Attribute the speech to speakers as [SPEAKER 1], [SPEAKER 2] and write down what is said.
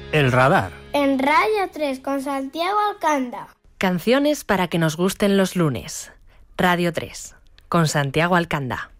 [SPEAKER 1] El Radar.
[SPEAKER 2] En Radio 3 con Santiago Alcanda.
[SPEAKER 3] Canciones para que nos gusten los lunes. Radio 3 con Santiago Alcanda.